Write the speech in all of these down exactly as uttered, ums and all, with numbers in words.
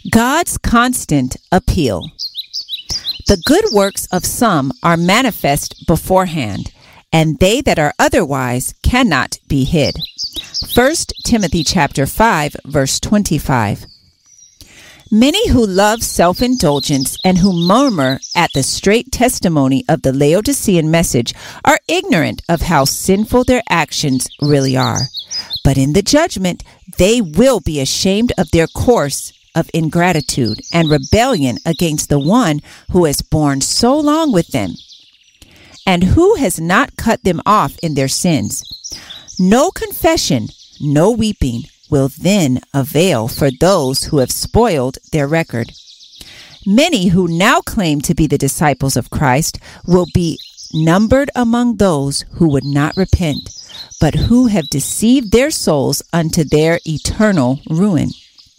God's constant appeal. The good works of some are manifest beforehand, and they that are otherwise cannot be hid. First Timothy chapter five, verse twenty-five. Many who love self-indulgence and who murmur at the straight testimony of the Laodicean message are ignorant of how sinful their actions really are. But in the judgment, they will be ashamed of their course of ingratitude and rebellion against the one who has borne so long with them, and who has not cut them off in their sins. No confession, no weeping will then avail for those who have spoiled their record. Many who now claim to be the disciples of Christ will be numbered among those who would not repent, but who have deceived their souls unto their eternal ruin.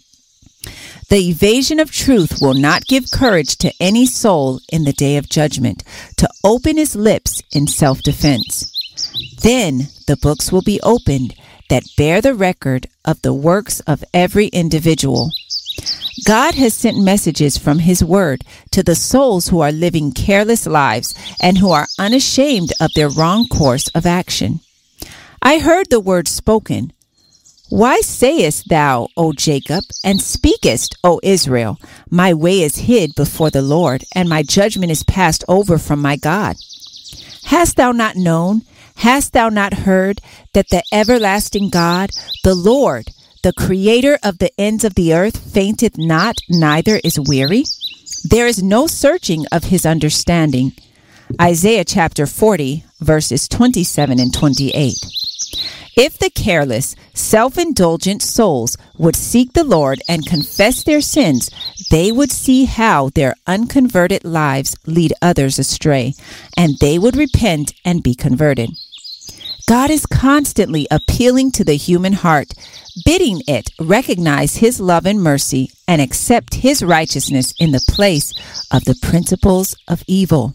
The evasion of truth will not give courage to any soul in the day of judgment to open his lips in self-defense. Then the books will be opened that bear the record of the works of every individual. God has sent messages from his word to the souls who are living careless lives and who are unashamed of their wrong course of action. I heard the word spoken. Why sayest thou, O Jacob, and speakest, O Israel, my way is hid before the Lord, and my judgment is passed over from my God? Hast thou not known, hast thou not heard, that the everlasting God, the Lord, the creator of the ends of the earth, fainteth not, neither is weary? There is no searching of his understanding. Isaiah chapter forty, verses twenty-seven and twenty-eight. If the careless, self-indulgent souls would seek the Lord and confess their sins, they would see how their unconverted lives lead others astray, and they would repent and be converted. God is constantly appealing to the human heart, bidding it recognize his love and mercy and accept his righteousness in the place of the principles of evil.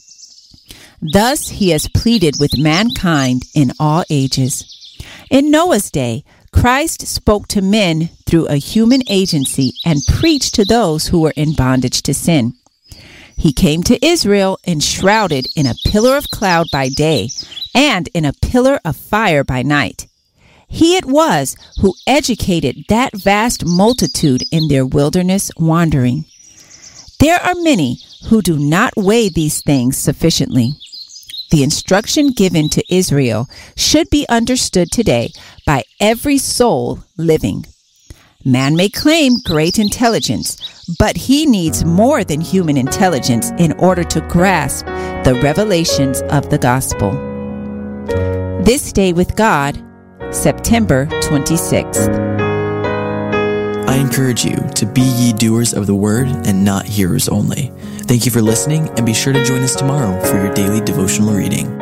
Thus he has pleaded with mankind in all ages. In Noah's day, Christ spoke to men through a human agency and preached to those who were in bondage to sin. He came to Israel enshrouded in a pillar of cloud by day and in a pillar of fire by night. He it was who educated that vast multitude in their wilderness wandering. There are many who do not weigh these things sufficiently. The instruction given to Israel should be understood today by every soul living. Man may claim great intelligence, but he needs more than human intelligence in order to grasp the revelations of the gospel. This Day with God, September twenty-sixth. I encourage you to be ye doers of the word and not hearers only. Thank you for listening, and be sure to join us tomorrow for your daily devotional reading.